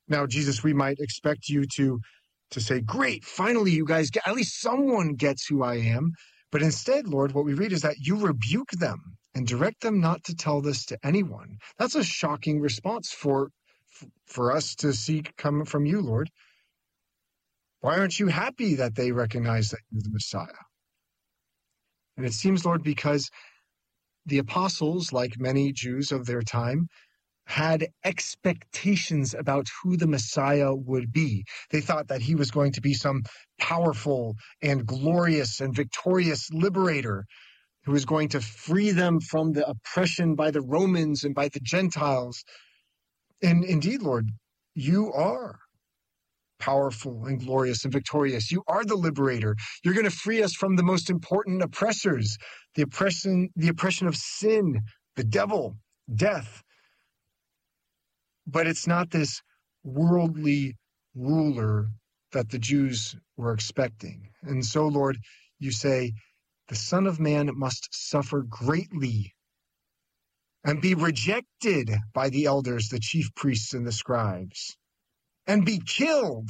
Now, Jesus, we might expect you to say, great, finally you guys get, at least someone gets who I am. But instead, Lord, what we read is that you rebuke them and direct them not to tell this to anyone. That's a shocking response for us to see coming from you, Lord. Why aren't you happy that they recognize that you're the Messiah? And it seems, Lord, because the apostles, like many Jews of their time, had expectations about who the Messiah would be. They thought that he was going to be some powerful and glorious and victorious liberator who was going to free them from the oppression by the Romans and by the Gentiles. And indeed, Lord, you are powerful and glorious and victorious. You are the liberator. You're going to free us from the most important oppressors, the oppression of sin, the devil, death. But it's not this worldly ruler that the Jews were expecting. And so, Lord, you say, the Son of Man must suffer greatly and be rejected by the elders, the chief priests, and the scribes, and be killed.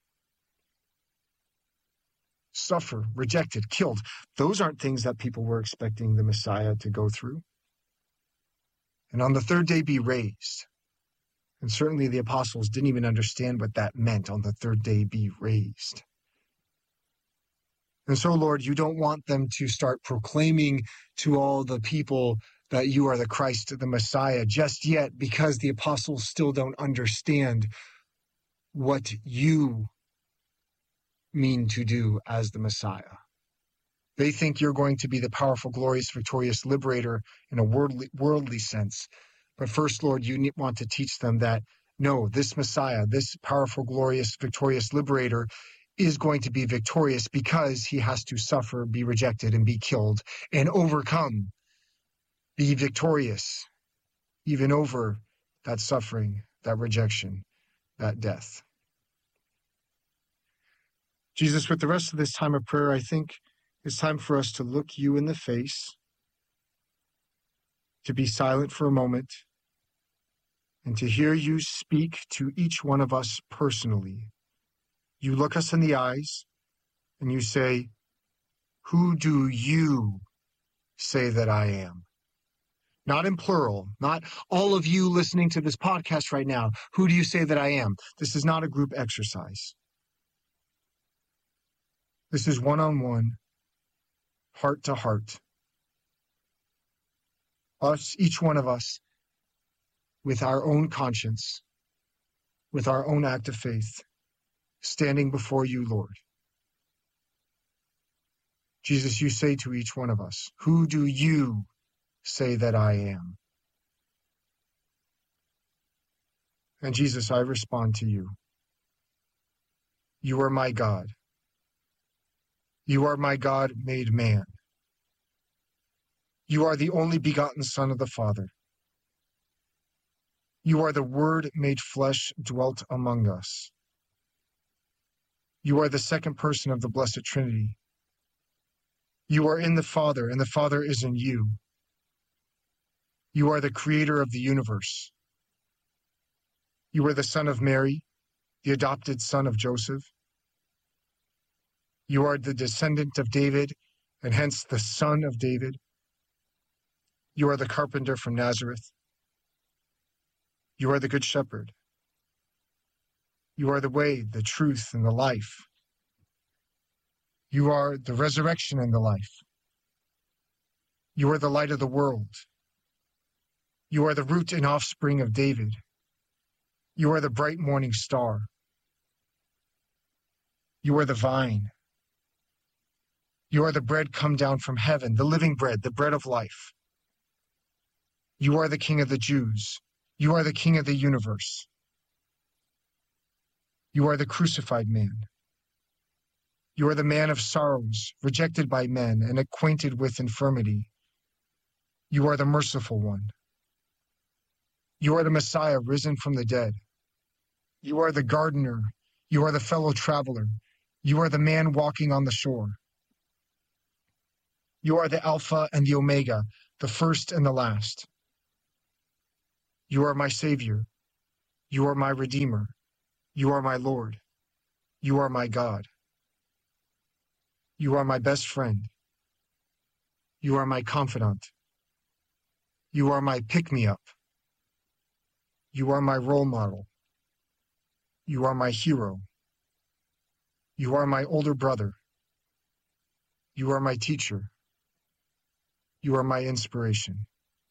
Suffer, rejected, killed. Those aren't things that people were expecting the Messiah to go through. And on the third day be raised. And certainly the apostles didn't even understand what that meant, on the third day be raised. And so, Lord, you don't want them to start proclaiming to all the people that you are the Christ, the Messiah, just yet, because the apostles still don't understand what you mean to do as the Messiah. They think you're going to be the powerful, glorious, victorious liberator in a worldly sense. But first, Lord, you want to teach them that, no, this Messiah, this powerful, glorious, victorious liberator is going to be victorious because he has to suffer, be rejected, and be killed, and overcome, be victorious, even over that suffering, that rejection, that death. Jesus, with the rest of this time of prayer, I think it's time for us to look you in the face, to be silent for a moment, and to hear you speak to each one of us personally. You look us in the eyes and you say, who do you say that I am? Not in plural, not all of you listening to this podcast right now. Who do you say that I am? This is not a group exercise. This is one-on-one, heart to heart. Us, each one of us, with our own conscience, with our own act of faith, standing before you, Lord. Jesus, you say to each one of us, who do you say that I am? And Jesus, I respond to you. You are my God. You are my God made man. You are the only begotten Son of the Father. You are the Word made flesh, dwelt among us. You are the second person of the Blessed Trinity. You are in the Father, and the Father is in you. You are the creator of the universe. You are the Son of Mary, the adopted son of Joseph. You are the descendant of David, and hence the Son of David. You are the carpenter from Nazareth. You are the Good Shepherd. You are the way, the truth, and the life. You are the resurrection and the life. You are the light of the world. You are the root and offspring of David. You are the bright morning star. You are the vine. You are the bread come down from heaven, the living bread, the bread of life. You are the King of the Jews. You are the King of the universe. You are the crucified man. You are the man of sorrows, rejected by men and acquainted with infirmity. You are the merciful one. You are the Messiah risen from the dead. You are the gardener. You are the fellow traveler. You are the man walking on the shore. You are the Alpha and the Omega, the first and the last. You are my Savior. You are my Redeemer. You are my Lord. You are my God. You are my best friend. You are my confidant. You are my pick-me-up. You are my role model. You are my hero. You are my older brother. You are my teacher. You are my inspiration.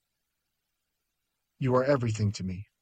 You are everything to me.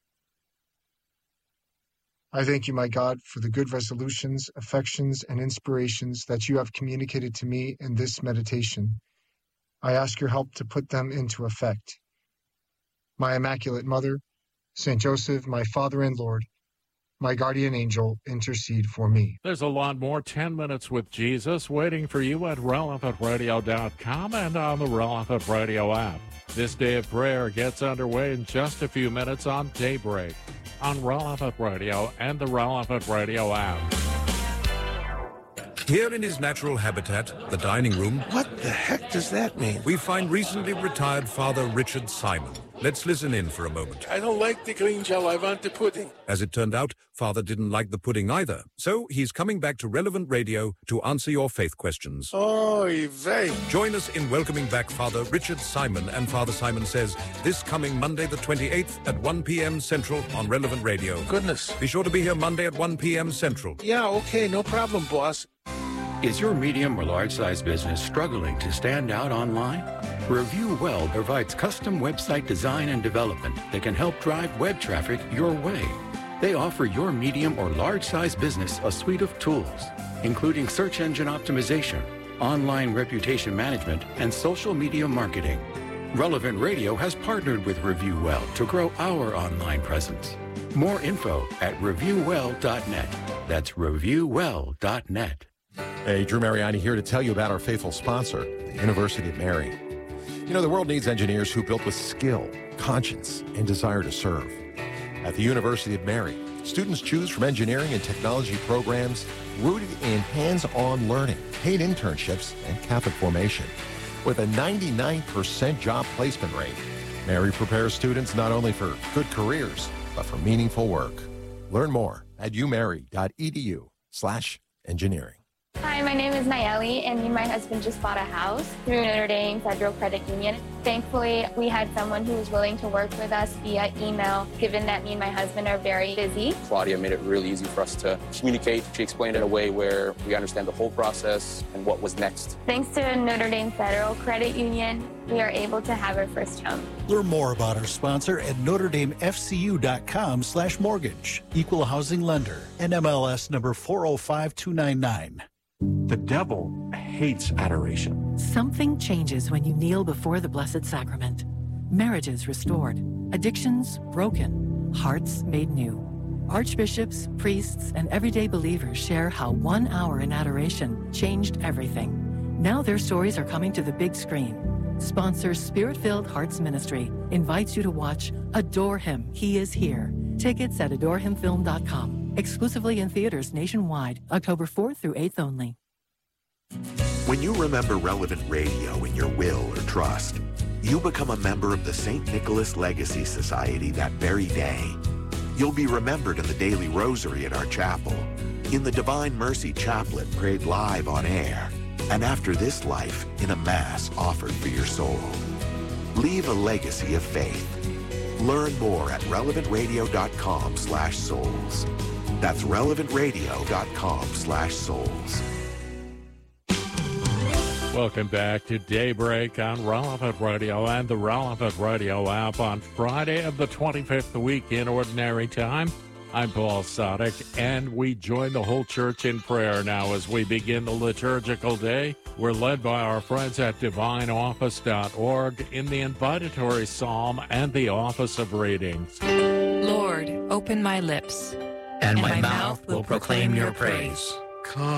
I thank you, my God, for the good resolutions, affections, and inspirations that you have communicated to me in this meditation. I ask your help to put them into effect. My Immaculate Mother, Saint Joseph, my Father and Lord, my guardian angel, intercede for me. There's a lot more 10 Minutes with Jesus waiting for you at relevantradio.com and on the Relevant Radio app. This day of prayer gets underway in just a few minutes on Daybreak, on Relevant Radio and the Relevant Radio app. Here in his natural habitat, the dining room, What the heck does that mean? we find recently retired Father Richard Simon. Let's listen in for a moment. I don't like the green gel. I want the pudding. As it turned out, Father didn't like the pudding either. So he's coming back to Relevant Radio to answer your faith questions. Oy vey. Join us in welcoming back Father Richard Simon and Father Simon Says this coming Monday the 28th at 1 p.m. Central on Relevant Radio. Goodness. Be sure to be here Monday at 1 p.m. Central. Yeah, okay, no problem, boss. Is your medium or large-size business struggling to stand out online? Review Well provides custom website design and development that can help drive web traffic your way. They offer your medium or large-size business a suite of tools, including search engine optimization, online reputation management, and social media marketing. Relevant Radio has partnered with Review Well to grow our online presence. More info at reviewwell.net. That's reviewwell.net. Hey, Drew Mariani here to tell you about our faithful sponsor, the University of Mary. You know, the world needs engineers who built with skill, conscience, and desire to serve. At the University of Mary, students choose from engineering and technology programs rooted in hands-on learning, paid internships, and Catholic formation. With a 99% job placement rate, Mary prepares students not only for good careers, but for meaningful work. Learn more at umary.edu/engineering. Hi, my name is Nayeli, and me and my husband just bought a house through Notre Dame Federal Credit Union. Thankfully, we had someone who was willing to work with us via email, given that me and my husband are very busy. Claudia made it really easy for us to communicate. She explained it in a way where we understand the whole process and what was next. Thanks to Notre Dame Federal Credit Union, we are able to have our first home. Learn more about our sponsor at NotreDameFCU.com/mortgage. Equal housing lender. NMLS number 405299. The devil hates adoration. Something changes when you kneel before the Blessed Sacrament. Marriages restored, addictions broken, hearts made new. Archbishops, priests, and everyday believers share how 1 hour in adoration changed everything. Now their stories are coming to the big screen. Sponsor Spirit-Filled Hearts Ministry invites you to watch Adore Him, He is Here. Tickets at adorehimfilm.com. Exclusively in theaters nationwide, October 4th through 8th only. When you remember Relevant Radio in your will or trust, you become a member of the St. Nicholas Legacy Society that very day. You'll be remembered in the daily rosary at our chapel, in the Divine Mercy Chaplet prayed live on air, and after this life in a Mass offered for your soul. Leave a legacy of faith. Learn more at relevantradio.com/souls. That's relevantradio.com/souls. Welcome back to Daybreak on Relevant Radio and the Relevant Radio app on Friday of the 25th week in Ordinary Time. I'm Paul Sadek, and we join the whole church in prayer now as we begin the liturgical day. We're led by our friends at divineoffice.org in the invitatory psalm and the office of readings. Lord, open my lips, and my mouth will proclaim your praise. Come.